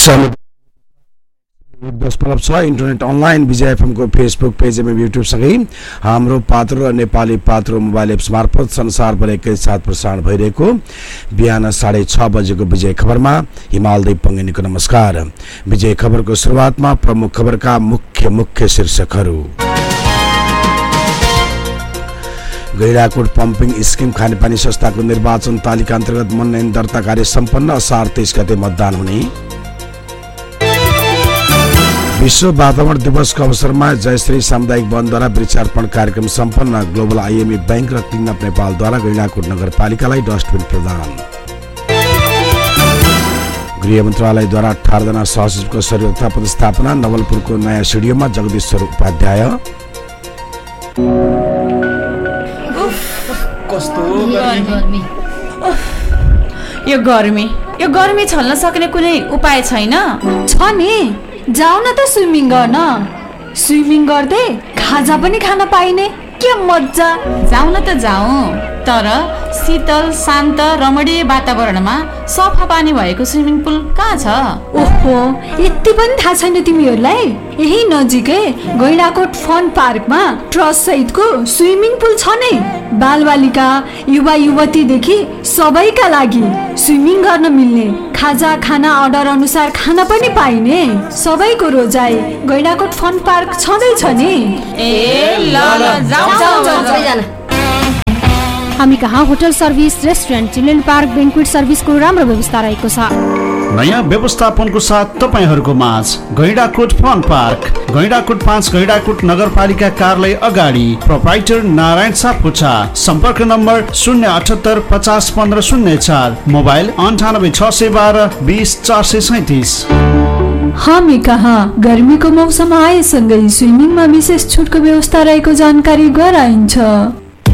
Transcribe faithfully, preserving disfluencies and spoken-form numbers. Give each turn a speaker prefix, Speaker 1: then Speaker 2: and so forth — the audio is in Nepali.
Speaker 1: दशमलव छ इन्टरनेट अनलाइन विजय एफएमको फेसबुक पेज एवं युट्युबसँगै हाम्रो पात्रो र नेपाली पात्रो मोबाइल एप्स मार्फत संसारभर एकैसाथ प्रसारण भइरहेको बिहान साढे छ बजेको विजय खबरमा हिमालदेव पङ्गेनीको नमस्कार। विजय खबरको सुरुवातमा प्रमुख खबरका मुख्य मुख्य शीर्षकहरू। गैंडाकोट पम्पिङ स्किम खानेपानी संस्थाको निर्वाचन तालिका अन्तर्गत मनोनयन दर्ता कार्य सम्पन्न। असार तेइस गते मतदान हुने। विश्व वातावरण दिवसको अवसरमा जयश्री सामुदायिक वनद्वारा वृक्षार्पण कार्यक्रम सम्पन्न। ग्लोबल आइएमई बैंक र क्लिनअप नेपालद्वारा गैंडाकोट नगरपालिकालाई डस्टबिन प्रदान। गृह मन्त्रालयद्वारा अठार जना सहसचिवको सर्वोच्च पदस्थापना। नवलपुरको नयाँ सिडिओमा जगदीश्वर उपाध्याय।
Speaker 2: यो गर्मी यो गर्मी छल्न सक्ने कुनै उपाय छैन?
Speaker 3: छ नि, जाऊ न त स्विमिङ गर्न। स्विमिङ गर्दै खाजा पनि खान पाइने, के मजा।
Speaker 2: जाऊ न त जाऊ, तर शीतल शान्त रमणीय वातावरणमा सफा पानी भएको स्विमिङ पुल कहाँ छ?
Speaker 3: ओहो, यति पनि थाहा छैन तिमीहरूलाई? यही नजिकै गैंडाकोट फन पार्कमा ट्रस्ट सहितको स्विमिङ पुल छ नै। बालबालिका युवा युवतीदेखि सबैका लागि स्विमिङ गर्न मिल्ने, खाजा खाना अर्डर अनुसार खान पनि पाइने, सबैको रोजाइ गैंडाकोट फन पार्क छँदैछ नि।
Speaker 2: ए ल ल जाऊ।
Speaker 4: हामी कहाँ hotel service, restaurant, children park, बेन्क्वेट सर्भिसको राम्रो व्यवस्था रहेको छ।
Speaker 5: नयाँ व्यवस्थापनको साथ तपाईहरूको माझ गैंडाकोट फन पार्क, गैंडाकोट पाँच, गैंडाकोट नगरपालिका कार्यालय अगाडि। प्रोप्राइटर नारायण सापकोटा। सम्पर्क नम्बर शून्य अठहत्तर पचास पन्ध्र शून्य चार, मोबाइल अन्ठानब्बे छ सय बाह्र बिस चार सय सैतिस।
Speaker 3: हामी कहाँ गर्मीको मौसम आएसँगै स्विमिङमा विशेष छुटको व्यवस्था रहेको जानकारी गराइन्छ।